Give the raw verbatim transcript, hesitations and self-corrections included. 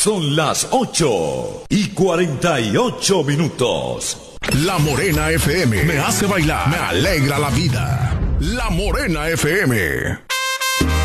Son las ocho y cuarenta y ocho minutos. La Morena F M me hace bailar, me alegra la vida. La Morena F M.